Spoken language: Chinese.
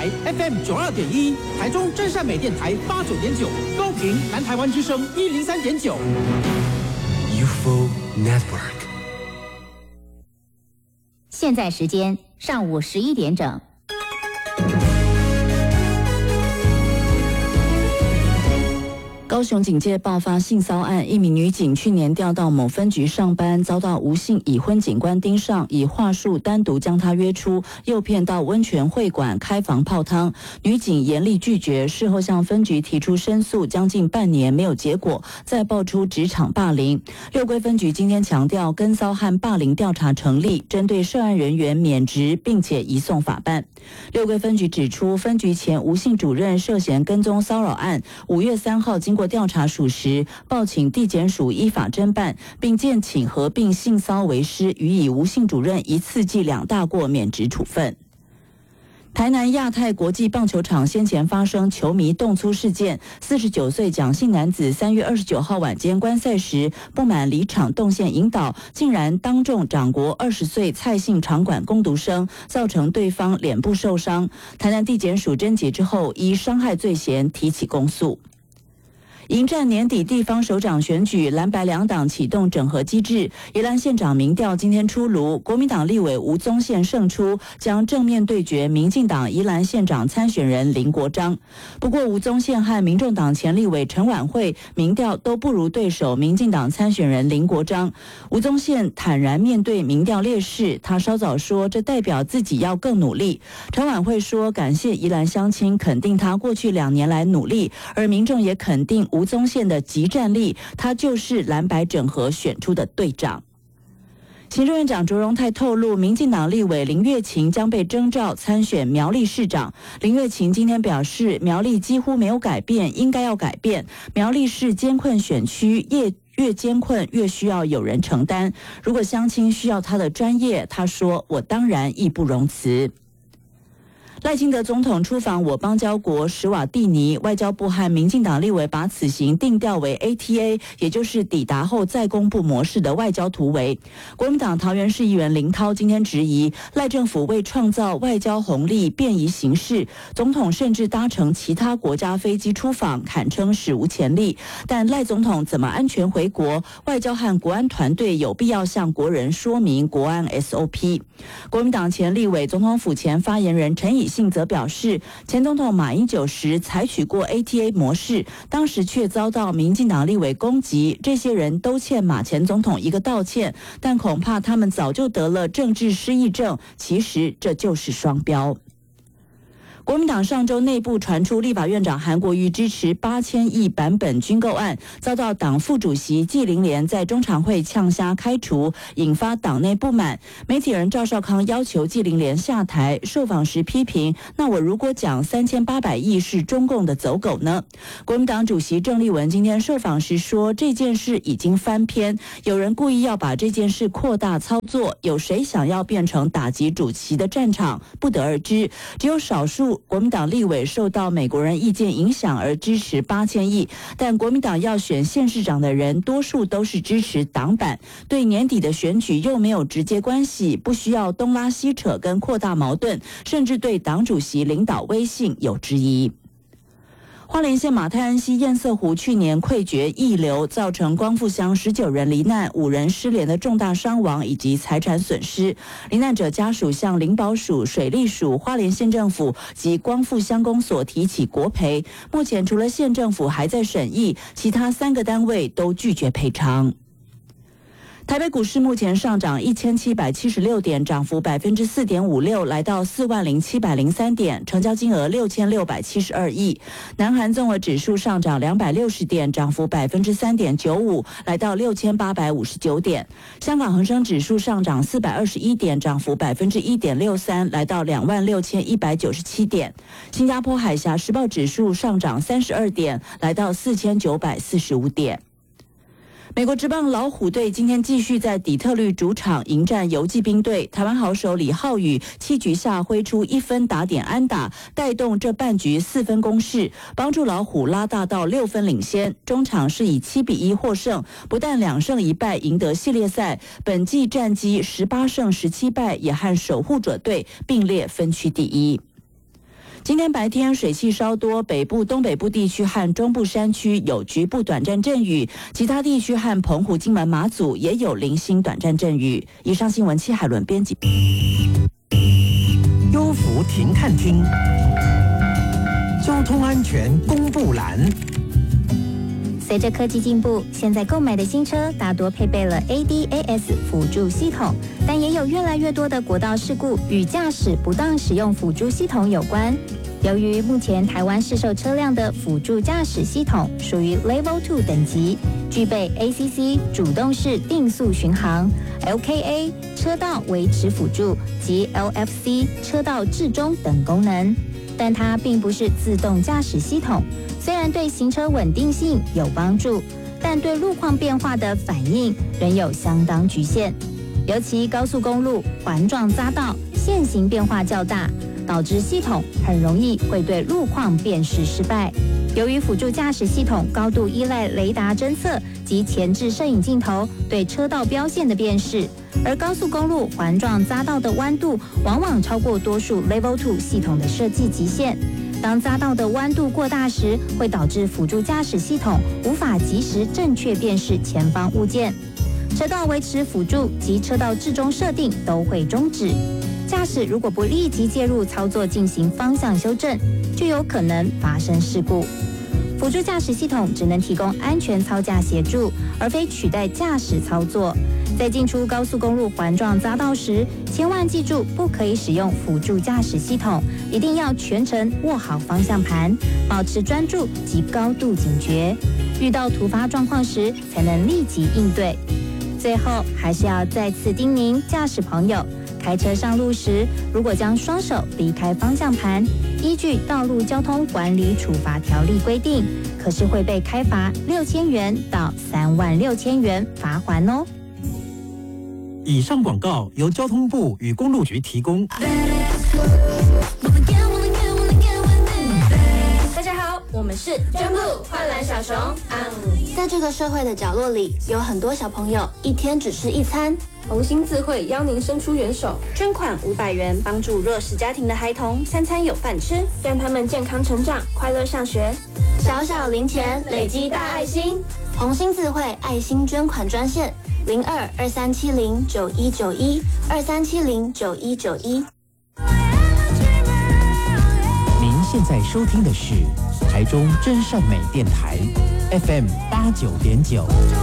FM 92.1，台中真善美电台89.9，高屏南台湾之声103.9。 UFO Network。 现在时间上午11点整。 高雄警界爆发性骚案，一名女警去年调到某分局上班，遭到吴姓已婚警官盯上，以话术单独将她约出，诱骗到温泉会馆开房泡汤。女警严厉拒绝，事后向分局提出申诉，将近半年没有结果，再爆出职场霸凌。六龟分局今天强调，跟骚和霸凌调查成立，针对涉案人员免职，并且移送法办。六龟分局指出，分局前吴姓主任涉嫌跟踪骚扰案，5月3号经过调查属实，报请地检署依法侦办，并建请合并性骚为师，予以吴姓主任一次记2大过免职处分。台南亚太国际棒球场先前发生球迷动粗事件，49岁蒋姓男子3月29号晚间观赛时不满离场动线引导，竟然当众掌掴20岁蔡姓场馆工读生，造成对方脸部受伤。台南地检署侦结之后，依伤害罪嫌提起公诉。迎战年底地方首长选举，蓝白两党启动整合机制。宜兰县长民调今天出炉，国民党立委吴宗宪胜出，将正面对决民进党宜兰县长参选人林国章。不过，吴宗宪和民众党前立委陈婉慧民调都不如对手民进党参选人林国章。吴宗宪坦然面对民调劣势，他稍早说这代表自己要更努力。陈婉慧说感谢宜兰乡亲肯定他过去2年来努力，而民众也肯定吴宗宪的即战力，他就是蓝白整合选出的队长。行政院长卓荣泰透露，民进党立委林月琴将被征召参选苗栗市长。林月琴今天表示，苗栗几乎没有改变，应该要改变。苗栗市艰困选区，越艰困越需要有人承担。如果乡亲需要他的专业，他说我当然义不容辞。赖清德总统出访我邦交国史瓦蒂尼，外交部和民进党立委把此行定调为 ATA， 也就是抵达后再公布模式的外交突围。国民党桃园市议员林涛今天质疑赖政府为创造外交红利便宜行事，总统甚至搭乘其他国家飞机出访，堪称史无前例。但赖总统怎么安全回国，外交和国安团队有必要向国人说明国安 SOP。国民党前立委总统府前发言人陈以信则表示，前总统马英九时采取过 ATA 模式，当时却遭到民进党立委攻击，这些人都欠马前总统一个道歉，但恐怕他们早就得了政治失忆症，其实这就是双标。国民党上周内部传出立法院长韩国瑜支持8000亿版本军购案，遭到党副主席纪凌莲在中常会呛瞎开除，引发党内不满。媒体人赵少康要求纪凌莲下台，受访时批评：那我如果讲3800亿是中共的走狗呢？国民党主席郑丽文今天受访时说，这件事已经翻篇，有人故意要把这件事扩大操作，有谁想要变成打击主席的战场，不得而知。只有少数国民党立委受到美国人意见影响而支持8000亿，但国民党要选县市长的人多数都是支持党版，对年底的选举又没有直接关系，不需要东拉西扯跟扩大矛盾，甚至对党主席领导威信有质疑。花莲县马太安溪堰塞湖去年溃决溢流，造成光复乡19人罹难、5人失联的重大伤亡以及财产损失。罹难者家属向林保署、水利署、花莲县政府及光复乡公所提起国赔。目前除了县政府还在审议，其他3个单位都拒绝赔偿。台北股市目前上涨1776点，涨幅4.56%，来到40703点，成交金额6672亿。南韩综合指数上涨260点，涨幅3.95%，来到6859点。香港恒生指数上涨421点，涨幅1.63%，来到26197点。新加坡海峡时报指数上涨32点，来到4945点。美国职棒老虎队今天继续在底特律主场迎战游骑兵队，台湾好手李浩宇7局下挥出1分打点安打，带动这半局4分攻势，帮助老虎拉大到6分领先。中场是以7-1获胜，不但2胜1败赢得系列赛，本季战绩18胜17败，也和守护者队并列分区第一。 今天白天水汽稍多，北部、东北部地区和中部山区有局部短暂阵雨，其他地区和澎湖、金门、马祖也有零星短暂阵雨。以上新闻戚海伦编辑。 优福停看厅，交通安全公布栏。 随着科技进步，现在购买的新车大多配备了 ADAS 辅助系统，但也有越来越多的国道事故与驾驶不当使用辅助系统有关。由于目前台湾市售车辆的辅助驾驶系统属于 Level 2等级，具备 ACC 主动式定速巡航、LKA 车道维持辅助及 LFC 车道置中等功能，但它并不是自动驾驶系统。虽然对行车稳定性有帮助，但对路况变化的反应仍有相当局限。尤其高速公路环状匝道线型变化较大，导致系统很容易会对路况辨识失败。由于辅助驾驶系统高度依赖雷达侦测及前置摄影镜头对车道标线的辨识，而高速公路环状匝道的弯度往往超过多数 Level 2系统的设计极限。当匝道的弯度过大时，会导致辅助驾驶系统无法及时正确辨识前方物件，车道维持辅助及车道置中设定都会终止。驾驶如果不立即介入操作进行方向修正，就有可能发生事故。辅助驾驶系统只能提供安全操驾协助，而非取代驾驶操作。在进出高速公路环状匝道时，千万记住不可以使用辅助驾驶系统，一定要全程握好方向盘，保持专注及高度警觉，遇到突发状况时才能立即应对。最后还是要再次叮咛驾驶朋友，开车上路时，如果将双手离开方向盘，依据《道路交通管理处罚条例》规定，可是会被开罚6000元到36000元罚锾哦。 以上广告由交通部与公路局提供。 大家好，我们是捐部幻蓝小熊。 在这个社会的角落里，有很多小朋友一天只吃一餐。 红星智慧邀您伸出援手， 捐款500元，帮助弱势家庭的孩童餐餐有饭吃， 让他们健康成长，快乐上学。 小小零钱累积大爱心。红星智慧爱心捐款专线02-2370-9191，2370-9191。 您现在收听的是台中真善美电台 FM 89.9。